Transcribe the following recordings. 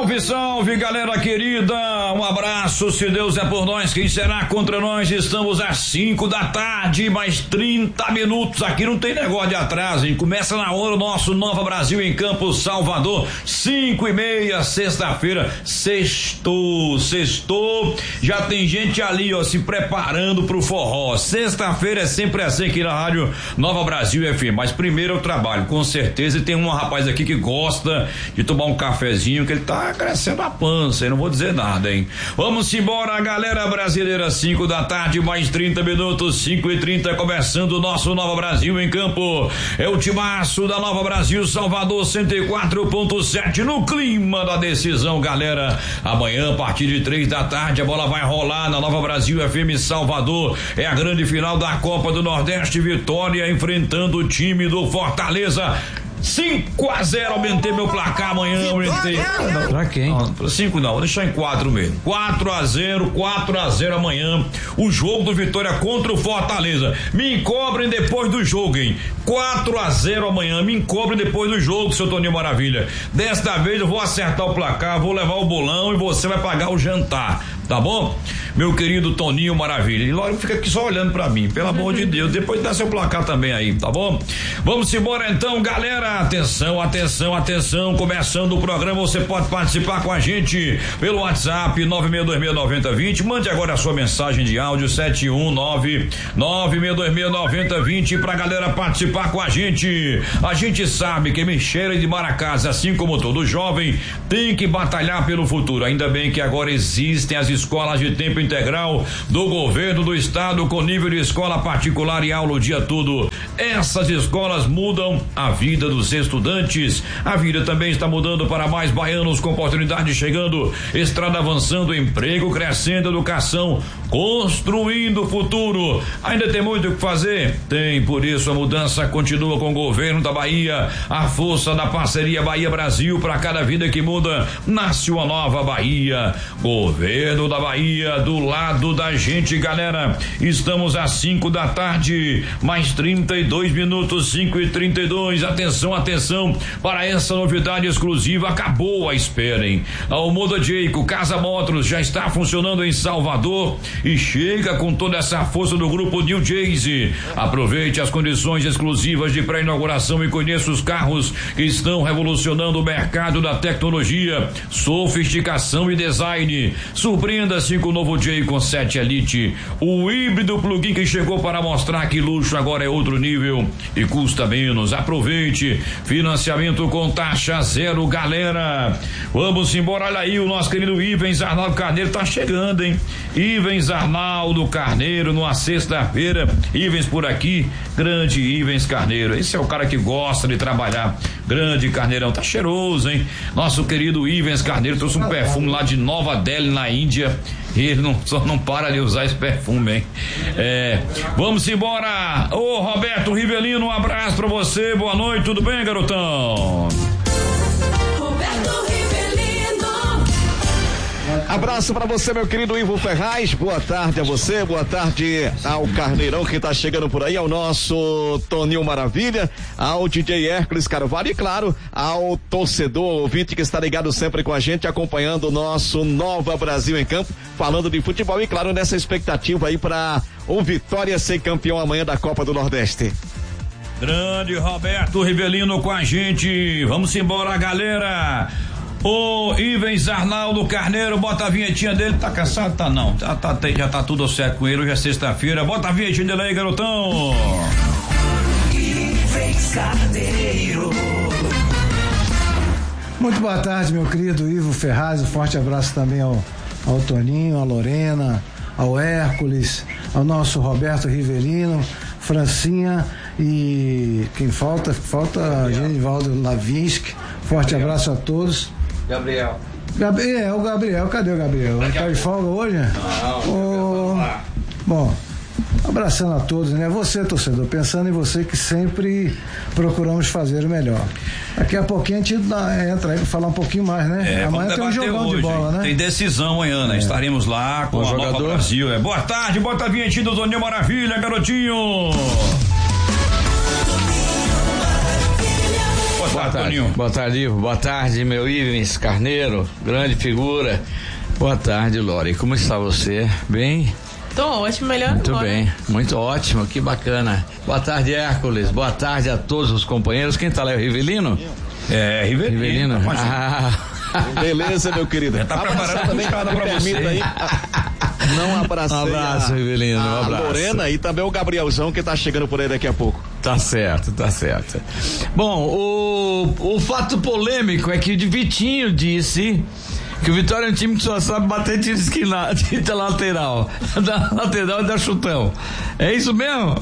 Salve, salve, galera querida, um abraço, se Deus é por nós, quem será contra nós? Estamos às 5 da tarde, mais 30 minutos, aqui não tem negócio de atraso, hein? Começa na hora o nosso Nova Brasil em Campo Salvador, 5:30, sexta-feira, sextou, já tem gente ali, ó, se preparando pro forró, sexta-feira é sempre assim aqui na rádio Nova Brasil FM, mas primeiro eu trabalho, com certeza, e tem um rapaz aqui que gosta de tomar um cafezinho, que ele tá crescendo a pança, eu não vou dizer nada, hein? Vamos embora, galera brasileira, 5 da tarde, mais 30 minutos, 5:30, começando o nosso Nova Brasil em Campo. É o timaço da Nova Brasil, Salvador 104.7, no clima da decisão, galera. Amanhã, a partir de 3 da tarde, a bola vai rolar na Nova Brasil FM Salvador. É a grande final da Copa do Nordeste, Vitória enfrentando o time do Fortaleza. 5-0, aumentei meu placar amanhã, aumentei. Pra quem? Não, pra 5 não, vou deixar em 4 mesmo. 4-0 amanhã, o jogo do Vitória contra o Fortaleza. Me encobrem depois do jogo, hein? 4-0 amanhã, me encobrem depois do jogo, seu Toninho Maravilha. Desta vez eu vou acertar o placar, vou levar o bolão e você vai pagar o jantar, tá bom? Meu querido Toninho Maravilha. E logo fica aqui só olhando pra mim, pelo amor de Deus, depois dá seu placar também aí, tá bom? Vamos embora então, galera. Atenção, começando o programa, você pode participar com a gente pelo WhatsApp 962699020, mande agora a sua mensagem de áudio 71996269020 pra galera participar com a gente. A gente sabe que Michele de Maracás, assim como todo jovem, tem que batalhar pelo futuro, ainda bem que agora existem as escolas de tempo integral do governo do estado com nível de escola particular e aula o dia todo. Essas escolas mudam a vida dos estudantes. A vida também está mudando para mais baianos, com oportunidade chegando, estrada avançando, emprego crescendo, educação construindo o futuro. Ainda tem muito o que fazer? Tem, por isso a mudança continua com o governo da Bahia, a força da parceria Bahia-Brasil. Para cada vida que muda, nasce uma nova Bahia. Governo da Bahia, do lado da gente, galera. Estamos às 5 da tarde, mais 32 minutos, 5:32. Atenção para essa novidade exclusiva. Acabou a espera, hein? A Almoda Jeico Casa Motors já está funcionando em Salvador e chega com toda essa força do grupo New Jayce. Aproveite as condições exclusivas de pré-inauguração e conheça os carros que estão revolucionando o mercado da tecnologia, sofisticação e design. Surpreenda-se com o novo Jayco 7 Elite, o híbrido plug-in que chegou para mostrar que luxo agora é outro nível e custa menos. Aproveite, financiamento com taxa zero, galera. Vamos embora, olha aí, o nosso querido Ivens Arnaldo Carneiro tá chegando, hein? Ivens Arnaldo Carneiro, numa sexta-feira, Ivens por aqui, grande Ivens Carneiro, esse é o cara que gosta de trabalhar, grande Carneirão, tá cheiroso, hein? Nosso querido Ivens Carneiro trouxe um perfume lá de Nova Delhi, na Índia, e ele só não para de usar esse perfume, hein? Vamos embora, ô Roberto Rivelino, um abraço pra você, boa noite, tudo bem, garotão? Abraço pra você, meu querido Ivo Ferraz, boa tarde a você, boa tarde ao Carneirão que tá chegando por aí, ao nosso Toninho Maravilha, ao DJ Hércules Carvalho e, claro, ao torcedor ouvinte que está ligado sempre com a gente, acompanhando o nosso Nova Brasil em Campo, falando de futebol e, claro, nessa expectativa aí para o Vitória ser campeão amanhã da Copa do Nordeste. Grande Roberto Rivelino com a gente, vamos embora, galera. Ô Ivens Arnaldo Carneiro, bota a vinhetinha dele, tá cansado? Tá não, já tá tudo certo com ele, hoje é sexta-feira, bota a vinhetinha dele aí, garotão. Ivens Carneiro. Muito boa tarde, meu querido Ivo Ferraz, um forte abraço também ao Toninho, a Lorena, ao Hércules, ao nosso Roberto Rivelino, Francinha e quem falta Genivaldo Lavinsky, forte abraço a todos. Gabriel, o Gabriel, cadê o Gabriel? Ele tá de folga hoje? Bom, abraçando a todos, né? Você, torcedor, pensando em você que sempre procuramos fazer o melhor. Daqui a pouquinho a gente entra aí pra falar um pouquinho mais, né? Amanhã tem um jogão hoje, de bola, né? Tem decisão amanhã, né? Estaremos lá com o Nova Brasil. Boa tarde, bota a vinhetinha do Toninho Maravilha, garotinho! tarde, Toninho. Boa tarde, Ivo. Boa tarde, meu Ivens Carneiro, grande figura. Boa tarde, Lore. Como está você? Bem? Tô ótimo, melhor muito agora. Bem, muito ótimo, que bacana. Boa tarde, Hércules. Boa tarde a todos os companheiros. Quem tá lá é o Rivelino? É, Rivelino. Beleza, meu querido. Já tá preparando também pra você. Aí. Não abracei. Um abraço, Rivelino. Um abraço. A Lorena e também o Gabrielzão que tá chegando por aí daqui a pouco. Tá certo. Bom, o fato polêmico é que o Vitinho disse que o Vitória é um time que só sabe bater tiro de lateral. Da lateral e da chutão. É isso mesmo?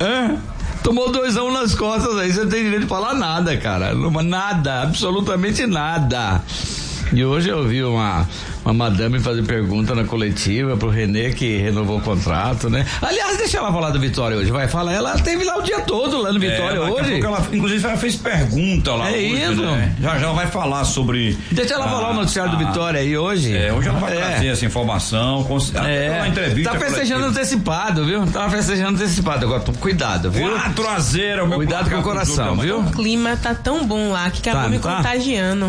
Tomou 2-1 nas costas aí, você não tem direito de falar nada, cara. Nada, absolutamente nada. E hoje eu vi uma madame fazer pergunta na coletiva pro Renê, que renovou o contrato, né? Aliás, deixa ela falar do Vitória hoje, vai, fala. Ela teve lá o dia todo lá no Vitória hoje. Inclusive ela fez pergunta lá hoje, isso, né? Já ela vai falar sobre... Deixa ela falar o noticiário do Vitória aí hoje. Hoje ela vai trazer essa informação, uma entrevista. Tá festejando antecipado, viu? Tava festejando antecipado, agora cuidado, viu? 4-0, meu. Cuidado com o coração, viu? O clima tá tão bom lá que acabou me contagiando.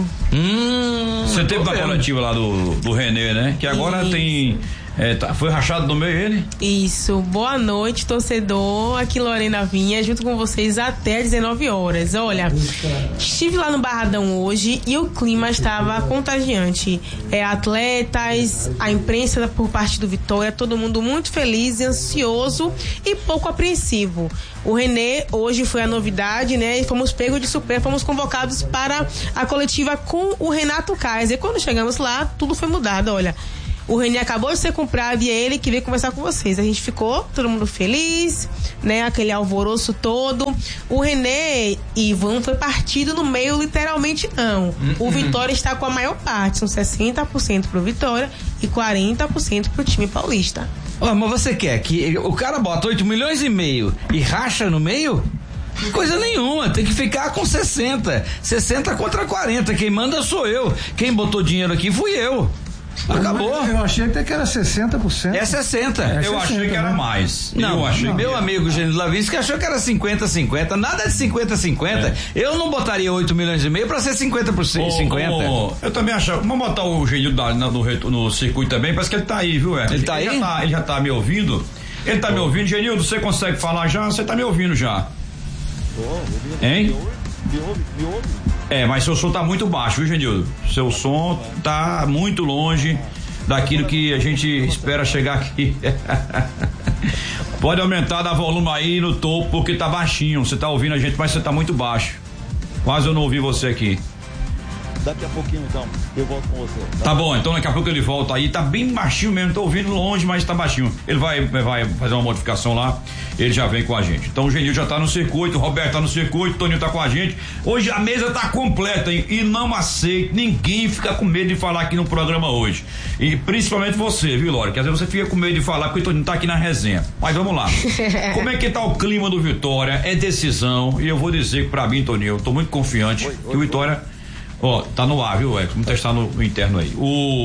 Você teve uma coletiva lá do Renê, né? Que agora tem... foi rachado no meio ele? Isso. Boa noite, torcedor. Aqui Lorena Vinha, junto com vocês até 19 horas. Olha, estive lá no Barradão hoje e o clima estava contagiante. Atletas, a imprensa por parte do Vitória, todo mundo muito feliz, ansioso e pouco apreensivo. O Renê hoje foi a novidade, né? E fomos pegos de surpresa, fomos convocados para a coletiva com o Renato Kaiser. Quando chegamos lá, tudo foi mudado, olha. O Renê acabou de ser comprado e é ele que veio conversar com vocês. A gente ficou, todo mundo feliz, né? Aquele alvoroço todo. O Renê, Ivan, não foi partido no meio, literalmente não. O Vitória está com a maior parte, são 60% pro Vitória e 40% pro time paulista. Mas você quer que o cara bota 8 milhões e meio e racha no meio? Coisa nenhuma, tem que ficar com 60 contra 40, quem manda sou eu, quem botou dinheiro aqui fui eu. Acabou. Eu achei até que era 60%. É 60. Eu achei que era mais. Não, meu amigo Gênio Lavinsky achou que era 50-50. Nada de 50-50. Eu não botaria 8 milhões e meio pra ser 50%. 50. Eu também achava. Vamos botar o Gênio no circuito também. Parece que ele tá aí, viu, Ele tá aí? Ele já tá me ouvindo. Ele tá me ouvindo. Genildo, você consegue falar já? Você tá me ouvindo já? Hein? Me ouve. Mas seu som tá muito baixo, viu, Genildo? Seu som tá muito longe daquilo que a gente espera chegar aqui. Pode aumentar, dar volume aí no topo, porque tá baixinho. Você tá ouvindo a gente, mas você tá muito baixo. Quase eu não ouvi você aqui. Daqui a pouquinho, então, eu volto com você. Tá bom, então daqui a pouco ele volta aí. Tá bem baixinho mesmo, tô ouvindo longe, mas tá baixinho. Ele vai fazer uma modificação lá, ele já vem com a gente. Então o Genil já tá no circuito, o Roberto tá no circuito, o Toninho tá com a gente. Hoje a mesa tá completa, hein? E não aceito, ninguém fica com medo de falar aqui no programa hoje. E principalmente você, viu, Lore? Que às vezes você fica com medo de falar porque o Toninho tá aqui na resenha. Mas vamos lá. Como é que tá o clima do Vitória? É decisão, e eu vou dizer que pra mim, Toninho, eu tô muito confiante que o Vitória... tá no ar, viu, Vamos testar no interno aí.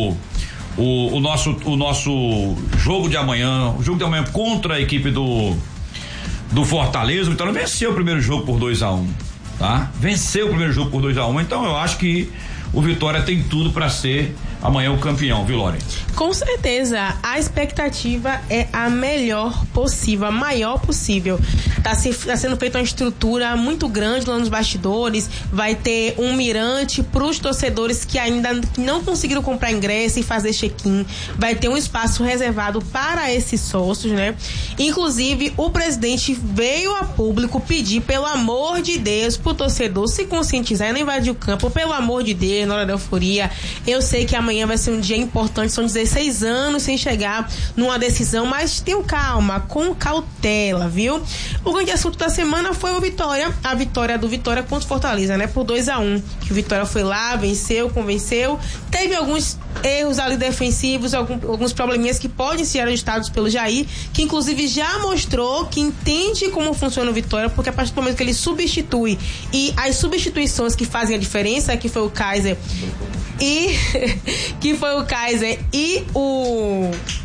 O nosso jogo de amanhã, contra a equipe do Fortaleza, o Vitória venceu o primeiro jogo por 2-1, tá? Venceu o primeiro jogo por 2-1, então eu acho que o Vitória tem tudo para ser amanhã o campeão, viu, Lore? Com certeza, a expectativa é a melhor possível, a maior possível. Tá sendo feita uma estrutura muito grande lá nos bastidores, vai ter um mirante pros torcedores que ainda não conseguiram comprar ingresso e fazer check-in, vai ter um espaço reservado para esses sócios, né? Inclusive, o presidente veio a público pedir, pelo amor de Deus, pro torcedor se conscientizar e não invadir o campo, pelo amor de Deus, na hora da euforia. Eu sei que amanhã vai ser um dia importante, são 16 anos sem chegar numa decisão, mas tenham calma, com cautela, viu? O grande assunto da semana foi a vitória do Vitória contra o Fortaleza, né? Por 2-1, que o Vitória foi lá, venceu, convenceu, teve alguns erros ali defensivos, alguns probleminhas que podem ser ajustados pelo Jair, que inclusive já mostrou que entende como funciona o Vitória, porque a partir do momento que ele substitui, e as substituições que fazem a diferença, que foi o Kaiser e o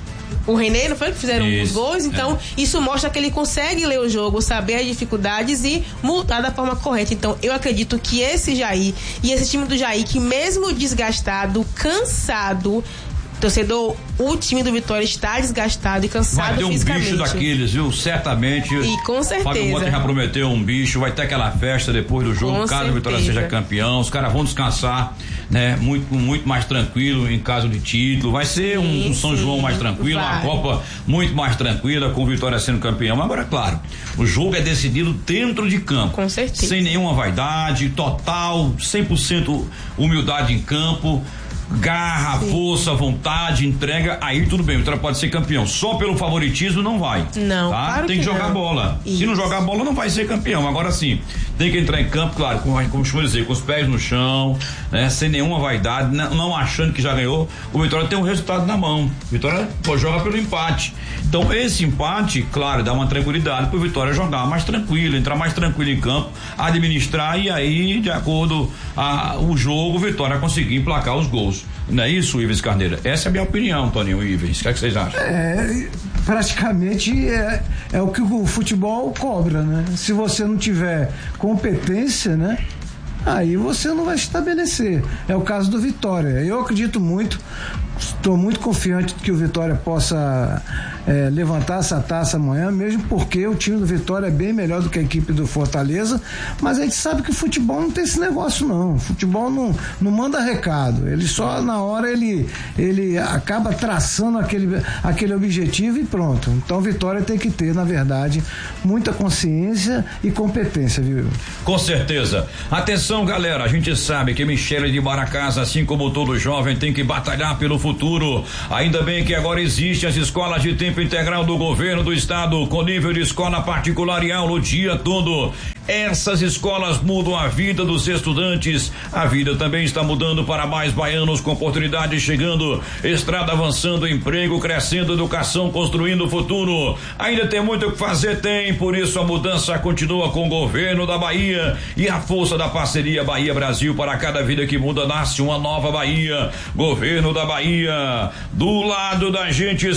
o René, não foi que fizeram os gols? Então, isso mostra que ele consegue ler o jogo, saber as dificuldades e mudar da forma correta. Então, eu acredito que esse Jair e esse time do Jair, que mesmo desgastado, cansado, torcedor, o time do Vitória está desgastado e cansado fisicamente. Vai ter um bicho daqueles, viu? Certamente. E com certeza. Fábio Mota já prometeu um bicho, vai ter aquela festa depois do jogo, caso o Vitória seja campeão, os caras vão descansar, né? Muito mais tranquilo em caso de título, vai ser um São João mais tranquilo, uma Copa muito mais tranquila, com o Vitória sendo campeão. Agora, claro, o jogo é decidido dentro de campo. Com certeza. Sem nenhuma vaidade, total, 100% humildade em campo. Garra, força, vontade, entrega, aí tudo bem, o Vitória pode ser campeão. Só pelo favoritismo não vai. Não, tá? Claro tem que jogar bola. Isso. Se não jogar bola, não vai ser campeão. Agora sim, tem que entrar em campo, claro, como costuma dizer, com os pés no chão, né? Sem nenhuma vaidade, não achando que já ganhou. O Vitória tem um resultado na mão. O Vitória joga pelo empate. Então, esse empate, claro, dá uma tranquilidade pro Vitória jogar mais tranquilo, entrar mais tranquilo em campo, administrar e aí, de acordo o jogo, o Vitória conseguir emplacar os gols. Não é isso, Ives Carneiro? Essa é a minha opinião, Toninho e Ives. O que é que vocês acham? Praticamente é o que o futebol cobra, né? Se você não tiver competência, né? Aí você não vai estabelecer. É o caso do Vitória. Eu acredito muito, estou muito confiante de que o Vitória possa levantar essa taça amanhã, mesmo porque o time do Vitória é bem melhor do que a equipe do Fortaleza, mas a gente sabe que o futebol não tem esse negócio não. O futebol não manda recado. Ele só na hora ele acaba traçando aquele objetivo e pronto. Então o Vitória tem que ter, na verdade, muita consciência e competência, viu? Com certeza. Atenção, galera, a gente sabe que Michele de Maracás, assim como todo jovem, tem que batalhar pelo futuro. Ainda bem que agora existem as escolas de tempo integral do governo do estado, com nível de escola particular e aula o dia todo. Essas escolas mudam a vida dos estudantes. A vida também está mudando para mais baianos, com oportunidades chegando, estrada avançando, emprego crescendo, educação construindo o futuro. Ainda tem muito o que fazer, por isso a mudança continua com o governo da Bahia e a força da parceria Bahia-Brasil. Para cada vida que muda, nasce uma nova Bahia. Governo da Bahia, do lado da gente,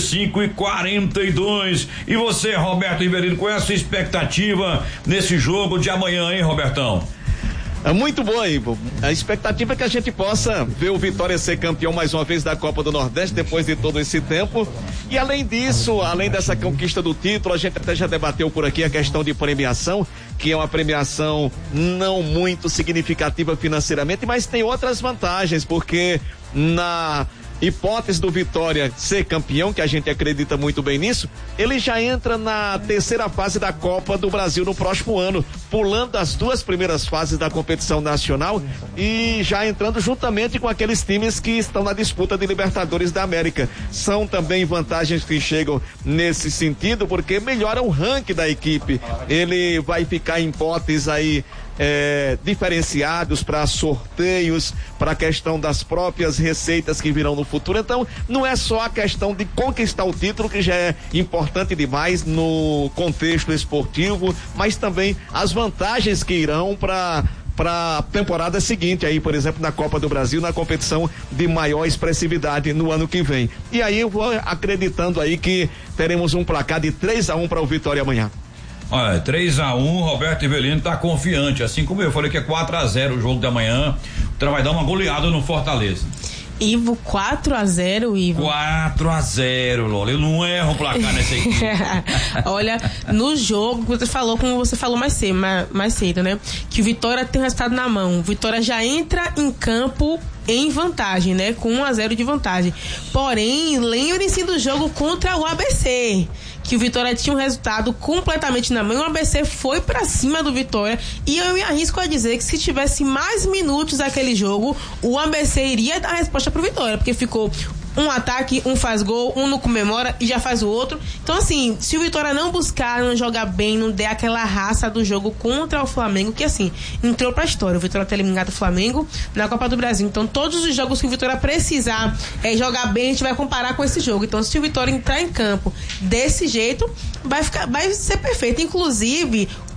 5h42. E você, Roberto Rivelino, com essa expectativa nesse jogo de amanhã, hein, Robertão? É muito bom, Ivo. A expectativa é que a gente possa ver o Vitória ser campeão mais uma vez da Copa do Nordeste depois de todo esse tempo. E além disso, além dessa conquista do título, a gente até já debateu por aqui a questão de premiação, que é uma premiação não muito significativa financeiramente, mas tem outras vantagens, porque na hipótese do Vitória ser campeão, que a gente acredita muito bem nisso, ele já entra na terceira fase da Copa do Brasil no próximo ano, pulando as duas primeiras fases da competição nacional e já entrando juntamente com aqueles times que estão na disputa de Libertadores da América. São também vantagens que chegam nesse sentido, porque melhora o ranking da equipe. Ele vai ficar em potes aí diferenciados para sorteios, para a questão das próprias receitas que virão no futuro. Então, não é só a questão de conquistar o título, que já é importante demais no contexto esportivo, mas também as vantagens que irão para a temporada seguinte aí, por exemplo, na Copa do Brasil, na competição de maior expressividade no ano que vem. E aí eu vou acreditando aí que teremos um placar de 3-1 para o Vitória amanhã. Olha, 3-1, Roberto Rivelino tá confiante, assim como eu falei que é 4-0 o jogo de amanhã. O Vitória vai dar uma goleada no Fortaleza. Ivo, 4-0, Ivo. 4-0, Lola. Eu não erro o placar nessa equipe. Olha, no jogo, como você falou mais cedo, né? Que o Vitória tem o resultado na mão. O Vitória já entra em campo em vantagem, né? Com 1-0 de vantagem. Porém, lembrem-se do jogo contra o ABC, que o Vitória tinha um resultado completamente na mão. O ABC foi pra cima do Vitória e eu me arrisco a dizer que se tivesse mais minutos naquele jogo, o ABC iria dar a resposta pro Vitória, porque ficou um ataque, um faz gol, um não comemora e já faz o outro. Então, assim, se o Vitória não buscar, não jogar bem, não der aquela raça do jogo contra o Flamengo, que assim, entrou pra história, o Vitória ter eliminado o Flamengo na Copa do Brasil. Então, todos os jogos que o Vitória precisar jogar bem, a gente vai comparar com esse jogo. Então, se o Vitória entrar em campo desse jeito, vai ser perfeito. Inclusive,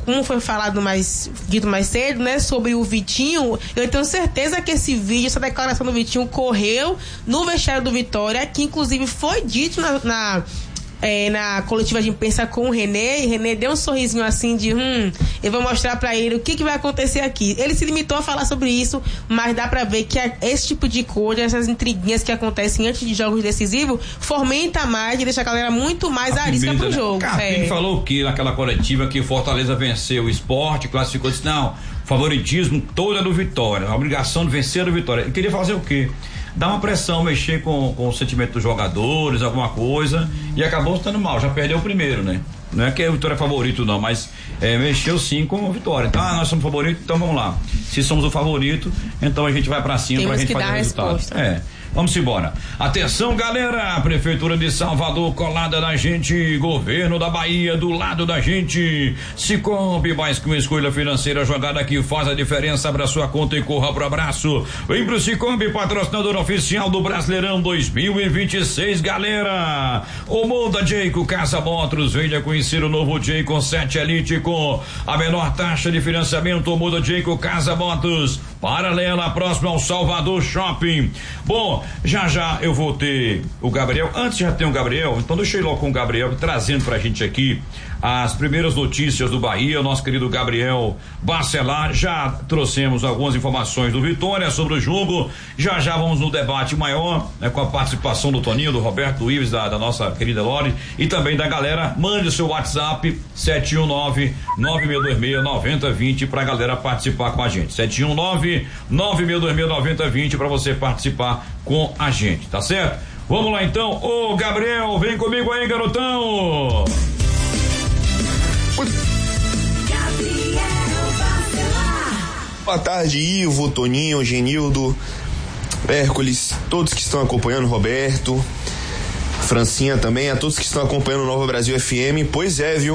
como foi dito mais cedo, né, sobre o Vitinho, eu tenho certeza que esse vídeo, essa declaração do Vitinho correu no vestiário do Vitória, que inclusive foi dito na coletiva de imprensa com o René, e René deu um sorrisinho assim de eu vou mostrar pra ele o que vai acontecer aqui. Ele se limitou a falar sobre isso, mas dá pra ver que esse tipo de coisa, essas intriguinhas que acontecem antes de jogos decisivos, fomenta mais e deixa a galera muito mais arisca pro jogo. Carpini falou o que naquela coletiva que Fortaleza venceu o Sport, classificou, disse, não, favoritismo todo é do Vitória, a obrigação de vencer do Vitória. Ele queria fazer o quê? Dar uma pressão, mexer com o sentimento dos jogadores, alguma coisa, e acabou estando mal, já perdeu o primeiro, né? Não é que o Vitória é favorito não, mas mexeu sim com o Vitória. Então, nós somos favorito, então vamos lá. Se somos o favorito, então a gente vai pra cima pra gente fazer o resultado. Vamos embora. Atenção, galera, Prefeitura de Salvador colada na gente, Governo da Bahia do lado da gente. Cicobi, mais que uma escolha financeira jogada que faz a diferença, abra sua conta e corra pro abraço. Vem pro Cicobi, patrocinador oficial do Brasileirão 2026, galera. O Muda Jayco Casa Motors, venha conhecer o novo Jayco 7 Elite com a menor taxa de financiamento. O Muda Jayco Casa Motors, paralela, próximo ao Salvador Shopping. Bom, já eu vou ter o Gabriel. Antes já tem o Gabriel, então deixei logo com o Gabriel trazendo pra gente aqui as primeiras notícias do Bahia. Nosso querido Gabriel Bacelar, já trouxemos algumas informações do Vitória sobre o jogo. Já vamos no debate maior, né, com a participação do Toninho, do Roberto, do Ives, da nossa querida Lore e também da galera. Mande o seu WhatsApp 719-9626-9020 pra galera participar com a gente. 719-9626-9020 pra você participar com a gente, tá certo? Vamos lá então. Ô Gabriel, vem comigo aí, garotão. Boa tarde, Ivo, Toninho, Genildo, Hércules, todos que estão acompanhando, Roberto, Francinha também, a todos que estão acompanhando o Nova Brasil FM. Pois é, viu?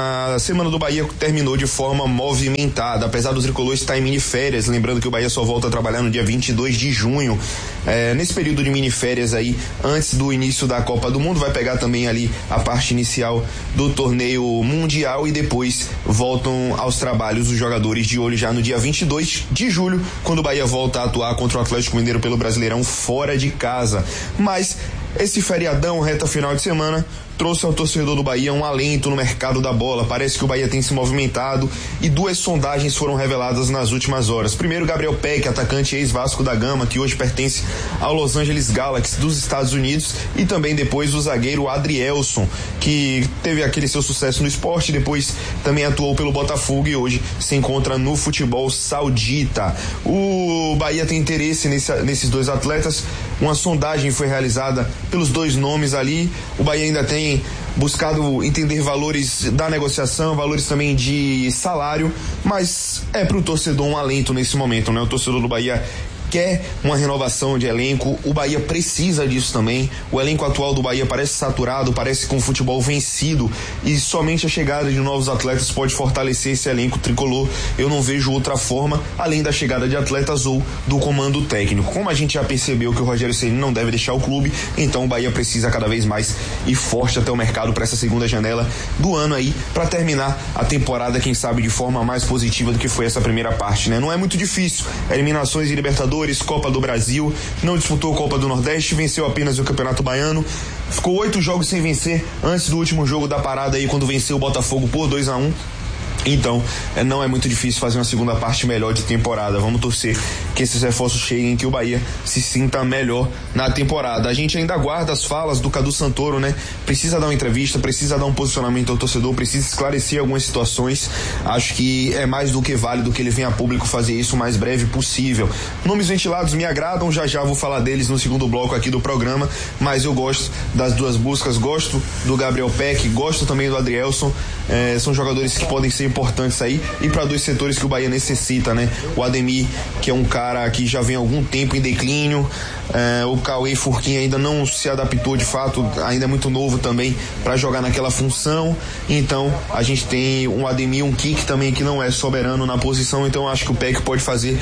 A Semana do Bahia terminou de forma movimentada, apesar do tricolor estar em miniférias, lembrando que o Bahia só volta a trabalhar no dia 22 de junho. Nesse período de miniférias aí, antes do início da Copa do Mundo, vai pegar também ali a parte inicial do torneio mundial e depois voltam aos trabalhos os jogadores de olho já no dia 22 de julho, quando o Bahia volta a atuar contra o Atlético Mineiro pelo Brasileirão fora de casa. Mas esse feriadão, reta final de semana, trouxe ao torcedor do Bahia um alento no mercado da bola. Parece que o Bahia tem se movimentado e duas sondagens foram reveladas nas últimas horas. Primeiro, Gabriel Peck, atacante ex-Vasco da Gama, que hoje pertence ao Los Angeles Galaxy dos Estados Unidos, e também depois o zagueiro Adrielson, que teve aquele seu sucesso no esporte, depois também atuou pelo Botafogo e hoje se encontra no futebol saudita. O Bahia tem interesse nesses dois atletas. Uma sondagem foi realizada pelos dois nomes ali. O Bahia ainda tem buscado entender valores da negociação, valores também de salário, mas é pro torcedor um alento nesse momento, né? O torcedor do Bahia quer uma renovação de elenco, o Bahia precisa disso também. O elenco atual do Bahia parece saturado, parece com o futebol vencido, e somente a chegada de novos atletas pode fortalecer esse elenco tricolor. Eu não vejo outra forma além da chegada de atletas ou do comando técnico. Como a gente já percebeu que o Rogério Ceni não deve deixar o clube, então o Bahia precisa cada vez mais ir forte até o mercado para essa segunda janela do ano aí, para terminar a temporada, quem sabe de forma mais positiva do que foi essa primeira parte, né? Não é muito difícil. Eliminações de Libertadores, Copa do Brasil, não disputou Copa do Nordeste, venceu apenas o Campeonato Baiano, ficou 8 jogos sem vencer antes do último jogo da parada aí, quando venceu o Botafogo por 2-1. Então, não é muito difícil fazer uma segunda parte melhor de temporada. Vamos torcer que esses reforços cheguem, que o Bahia se sinta melhor na temporada. A gente ainda aguarda as falas do Cadu Santoro, né? Precisa dar uma entrevista, precisa dar um posicionamento ao torcedor, precisa esclarecer algumas situações. Acho que é mais do que válido que ele venha a público fazer isso o mais breve possível. Nomes ventilados me agradam, já vou falar deles no segundo bloco aqui do programa, mas eu gosto das duas buscas, gosto do Gabriel Peck, gosto também do Adrielson. São jogadores que podem ser importantes aí, e para dois setores que o Bahia necessita, né? O Ademir, que é um cara cara que já vem há algum tempo em declínio. O Cauê Furquim ainda não se adaptou de fato, ainda é muito novo também para jogar naquela função. Então a gente tem um Ademir, um Kik também que não é soberano na posição. Então acho que o PEC pode fazer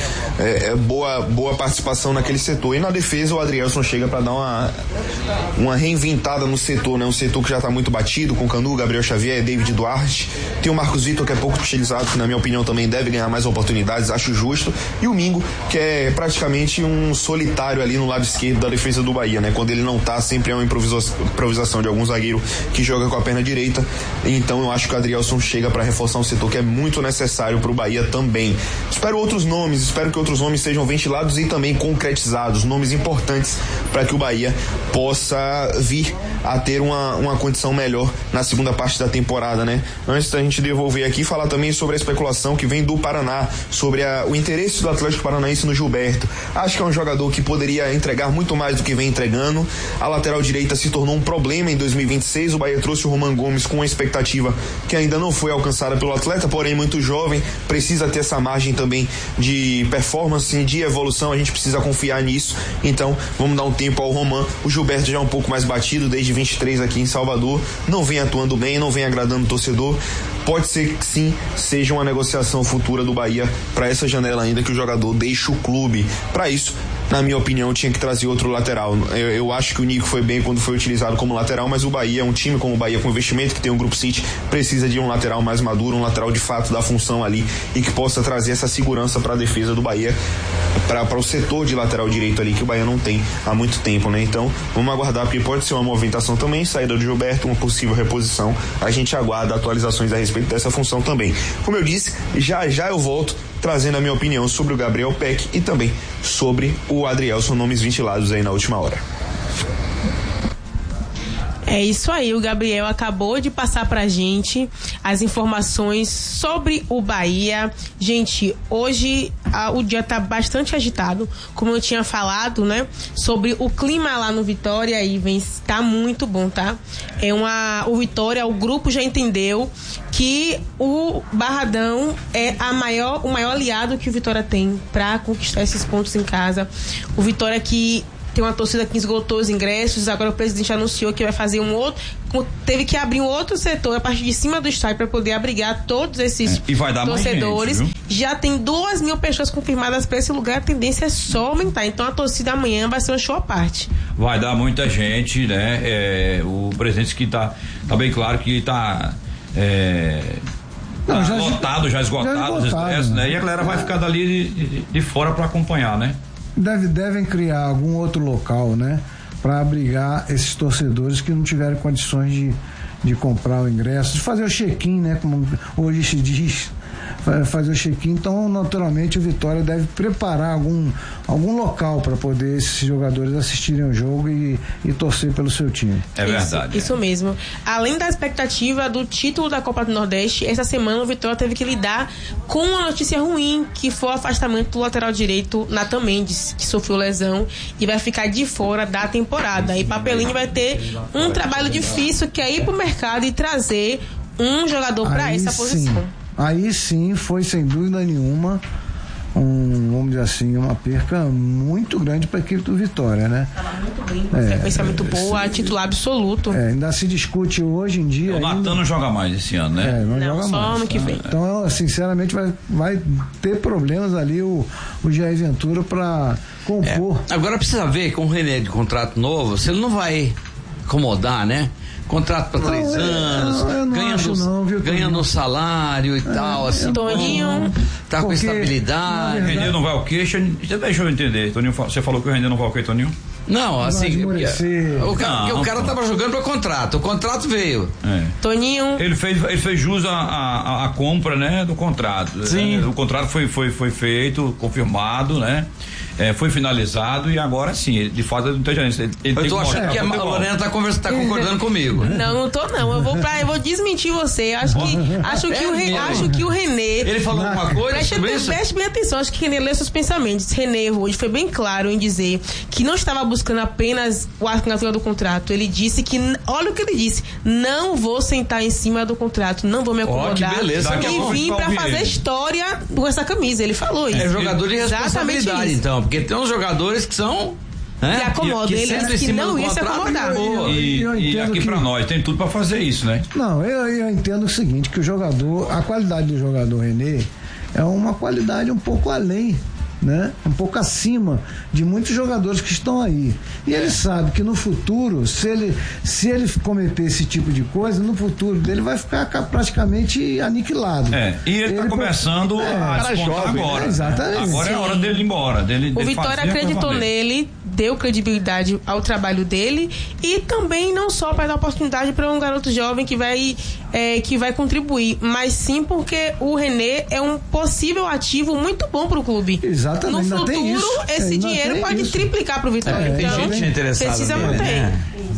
boa participação naquele setor. E na defesa o Adrielson chega para dar uma reinventada no setor, né? Um setor que já está muito batido, com Canu, Gabriel Xavier, David Duarte. Tem o Marcos Vitor, que é pouco utilizado, que na minha opinião também deve ganhar mais oportunidades, acho justo. E o Mingo, que é praticamente um solitário ali no lado esquerdo da defesa do Bahia, né? Quando ele não tá, sempre é uma improvisação de algum zagueiro que joga com a perna direita. Então eu acho que o Adrielson chega para reforçar um setor que é muito necessário pro Bahia também. Espero que outros nomes sejam ventilados e também concretizados, nomes importantes para que o Bahia possa vir a ter uma condição melhor na segunda parte da temporada, né? Antes da gente devolver aqui, falar também sobre a especulação que vem do Paraná, sobre o interesse do Atlético Paranaense no Gilberto. Acho que é um jogador que poderia entregar muito mais do que vem entregando. A lateral direita se tornou um problema em 2026. O Bahia trouxe o Roman Gomes com uma expectativa que ainda não foi alcançada pelo atleta, porém muito jovem, precisa ter essa margem também de performance, de evolução, a gente precisa confiar nisso. Então vamos dar um tempo ao Roman. O Gilberto já é um pouco mais batido, desde 23 aqui em Salvador, não vem atuando bem, não vem agradando o torcedor. Pode ser que sim, seja uma negociação futura do Bahia para essa janela ainda, que o jogador deixe o clube. Para isso, na minha opinião, tinha que trazer outro lateral. Eu acho que o Nico foi bem quando foi utilizado como lateral, mas o Bahia, um time como o Bahia com investimento, que tem um Grupo City, precisa de um lateral mais maduro, um lateral de fato da função ali e que possa trazer essa segurança para a defesa do Bahia, para o setor de lateral direito ali, que o Bahia não tem há muito tempo, né? Então, vamos aguardar, porque pode ser uma movimentação também, saída do Gilberto, uma possível reposição. A gente aguarda atualizações a respeito dessa função também. Como eu disse, já eu volto trazendo a minha opinião sobre o Gabriel Peck e também sobre o Adrielson, nomes ventilados aí na última hora. É isso aí, o Gabriel acabou de passar pra gente as informações sobre o Bahia. Gente, hoje o dia tá bastante agitado, como eu tinha falado, né? Sobre o clima lá no Vitória, Ivens, tá muito bom, tá? O Vitória, o grupo já entendeu que o Barradão é o maior aliado que o Vitória tem pra conquistar esses pontos em casa. O Vitória que tem uma torcida que esgotou os ingressos, agora o presidente anunciou que vai fazer teve que abrir um outro setor a partir de cima do estádio para poder abrigar todos esses e vai dar torcedores. Mais gente, já tem 2.000 pessoas confirmadas para esse lugar, a tendência é só aumentar. Então a torcida amanhã vai ser um show à parte. Vai dar muita gente, né? O presidente que tá bem claro que tá lotado, já esgotado os ingressos, né? E a galera vai ficar dali de fora para acompanhar, né? Devem criar algum outro local, né, para abrigar esses torcedores que não tiveram condições de comprar o ingresso, de fazer o check-in, né, como hoje se diz, fazer o check-in. Então, naturalmente, o Vitória deve preparar algum local para poder esses jogadores assistirem ao jogo e torcer pelo seu time. É verdade. Isso mesmo. Além da expectativa do título da Copa do Nordeste, essa semana o Vitória teve que lidar com uma notícia ruim, que foi o afastamento do lateral direito Nathan Mendes, que sofreu lesão e vai ficar de fora da temporada. E Papelinho vai ter um trabalho difícil, que é ir pro mercado e trazer um jogador para essa posição. Aí sim foi, sem dúvida nenhuma, vamos dizer assim, uma perca muito grande para a equipe do Vitória, né? Estava muito bem, uma sequência muito boa, titular absoluto. Ainda se discute hoje em dia. O Natan não joga mais esse ano, né? Não joga só mais. ano que vem. Então, sinceramente, vai ter problemas ali o Jair Ventura para compor. Agora precisa ver com o René de contrato novo, se ele não vai incomodar, né? Contrato para 3 anos, ganhando salário e tal, assim. Toninho tá com estabilidade. O Renê não vai ao queixo, deixa eu entender. Toninho, você falou que o Renê não vai ao queixo, Toninho? Não, assim, o cara tava jogando para contrato, o contrato veio. Toninho. Ele fez jus à compra, né, do contrato. Sim. O contrato foi feito, confirmado, né? foi finalizado e agora sim, de fato não tem gerência. Eu tô achando que a Lorena tá concordando comigo. Não tô não. Eu vou desmentir você. Acho que o Renê. Ele falou alguma coisa sobre isso? Preste bem atenção. Acho que Renê leu seus pensamentos. Renê hoje foi bem claro em dizer que não estava buscando apenas a assinatura do contrato. Ele disse que, olha o que ele disse, não vou sentar em cima do contrato, não vou me acomodar. Que beleza. E vim pra fazer história com essa camisa. Ele falou isso. É jogador de responsabilidade, então, porque tem uns jogadores que são... Se acomoda, ele disse que não ia se acomodar. E aqui pra nós, tem tudo pra fazer isso, né? Não, eu entendo o seguinte, que o jogador, a qualidade do jogador Renê é uma qualidade um pouco além, né? Um pouco acima de muitos jogadores que estão aí. E ele sabe que no futuro, se ele cometer esse tipo de coisa, no futuro dele vai ficar praticamente aniquilado. E ele tá começando a despontar agora. Exatamente. Agora é a hora dele ir embora. O Vitória acreditou nele, deu credibilidade ao trabalho dele e também não só para dar oportunidade para um garoto jovem que vai contribuir, mas sim porque o Renê é um possível ativo muito bom para o clube. Exatamente. No futuro, tem isso. esse dinheiro pode triplicar para o Vitória. Tem gente interessada. Precisa manter.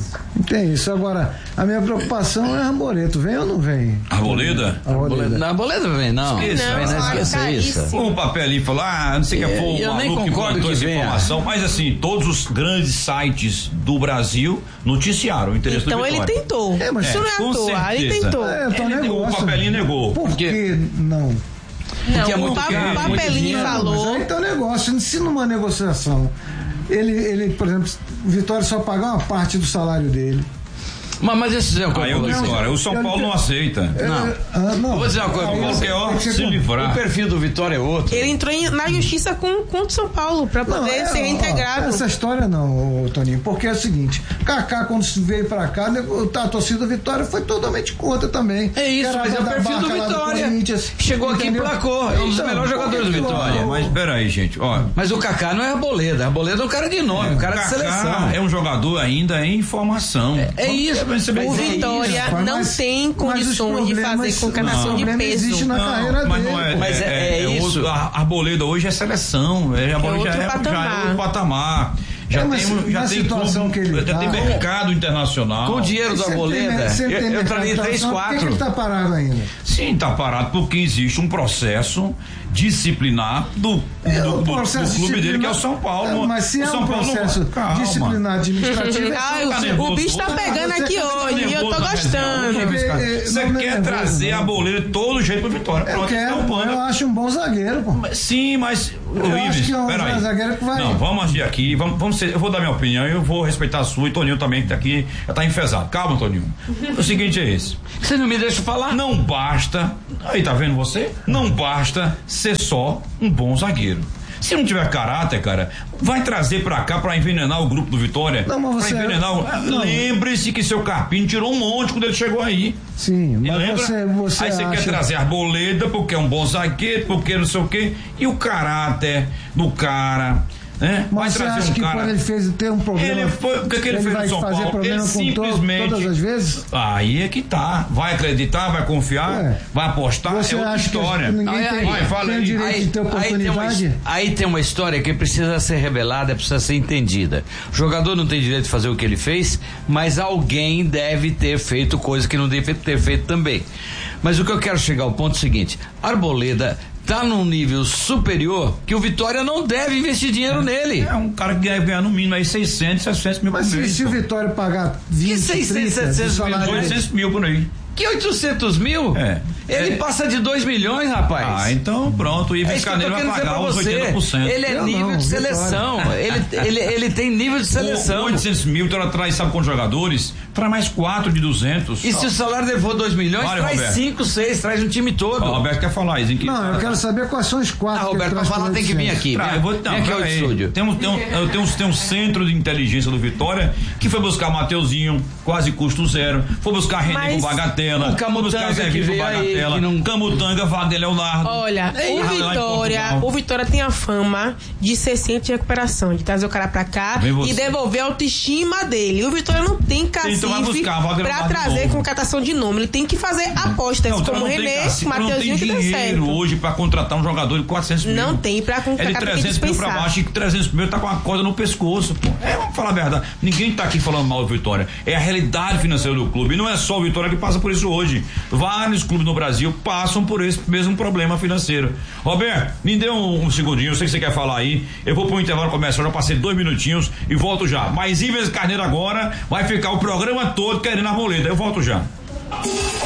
Tem isso. Agora, a minha preocupação é Arboreto. Vem ou não vem? Arboleda? Arboleda vem, não. Esqueça isso. Um papelinho falar, não sei o que for. Eu nem concordo que venha. Informação, mas assim, todos os grandes sites do Brasil noticiaram o interesse do Vitória. Então ele tentou. Isso não é à toa. Ele tentou. O papelinho negou. Por que não? Não, o papelinho falou. Mas aí tá o negócio. Se numa negociação ele, por exemplo, o Vitória só pagar uma parte do salário dele. Mas esse é o São Paulo não aceita. Não. Eu vou dizer uma coisa pra você. Se livrar. O perfil do Vitória é outro. Ele entrou na justiça contra o São Paulo pra poder ser reintegrado. Essa história não, Toninho, porque é o seguinte, Kaká quando veio pra cá, a torcida do Vitória foi totalmente contra também. É isso, mas é o perfil do Vitória. Chegou aqui e placou. É um dos melhores jogadores do Vitória. Mas peraí, gente, ó. Mas o Kaká não é Arboleda. Arboleda é um cara de nome, um cara de seleção. É um jogador ainda em formação. É isso. O Vitória não tem condições de fazer concatenação de peso. Existe na carreira mas dele. Não é, mas é isso. A Arboleda hoje é seleção. Já é outro patamar. Já tem situação que ele tem mercado internacional. Com o dinheiro do Arboleda, eu traria 3, 4. Por que ele tá parado ainda? Sim, tá parado porque existe um processo disciplinar do clube dele, que é o São Paulo. Mas se é um processo disciplinar administrativo... O bicho tá pegando aqui hoje e eu tô gostando. Você quer trazer a Arboleda de todo jeito pro Vitória. Eu acho um bom zagueiro, pô. Sim, mas... Eu acho que é um zagueiro que vai... Não, vamos agir aqui, eu vou dar minha opinião, eu vou respeitar a sua, e Toninho também que tá aqui, já tá enfesado. Calma, Toninho. O seguinte é esse. Você não me deixa falar? Não basta, aí tá vendo você? Não basta ser só um bom zagueiro. Se não tiver caráter, cara, vai trazer pra cá pra envenenar o grupo do Vitória. Não, mas você... Lembre-se que seu Carpinho tirou um monte quando ele chegou aí. Sim, mas você aí você quer trazer a Arboleda porque é um bom zagueiro, porque não sei o quê, e o caráter do cara... Mas você acha que quando ele fez ter um problema, o que ele fez vai no São fazer Paulo? problema Ele com simplesmente todas as vezes? Aí é que tá. Vai acreditar, vai confiar, vai apostar, você é outra história. Tem direito de ter oportunidade? Aí tem uma história que precisa ser revelada, precisa ser entendida. O jogador não tem direito de fazer o que ele fez, mas alguém deve ter feito coisa que não deve ter feito também. Mas o que eu quero chegar ao ponto é o seguinte: Arboleda tá num nível superior que o Vitória não deve investir dinheiro nele. É um cara que deve ganhar no mínimo aí 600, 700 mil por mês. Mas se o Vitória pagar 20, que 600, 30, 700 mil? 800 mil por aí. Que 800 mil? Ele passa de 2 milhões, rapaz. Então pronto, o Ives Caneiro vai pagar os 80%. Ele é nível de seleção. Ele tem nível de seleção. 800 mil, então ela traz, sabe quantos jogadores? Traz mais 4 de 200. E se o salário levou 2 milhões, traz 5, 6, traz um time todo. O Roberto quer falar isso. Não, eu quero saber quais são os 4. Roberto, pra falar tem que vir aqui. Vem aqui ao estúdio. Tem um centro de inteligência do Vitória que foi buscar Mateuzinho, quase custo zero. Foi buscar René com bagatela. Bagatela. O Camutanga que veio Bagatela. aí, que não... Camutanga, Wagner Leonardo. Olha, o Vitória tem a fama de ser centro de recuperação, de trazer o cara pra cá e devolver a autoestima dele. O Vitória não tem cacife pra trazer contratação de nome. Ele tem que fazer apostas como René, Mateuzinho, que deu certo. Hoje pra contratar um jogador de 400 mil. Não tem pra contratar. É de 300 mil pra baixo, e 300 mil tá com a corda no pescoço, pô. Vamos falar a verdade. Ninguém tá aqui falando mal do Vitória. É a realidade financeira do clube. E não é só o Vitória que passa por isso hoje. Vários clubes no Brasil passam por esse mesmo problema financeiro. Roberto, me dê um segundinho. Eu sei que você quer falar aí. Eu vou pro intervalo comercial. Já passei 2 minutinhos e volto já. Mas Ives Carneiro agora vai ficar o programa todo querendo a roleta. Eu volto já.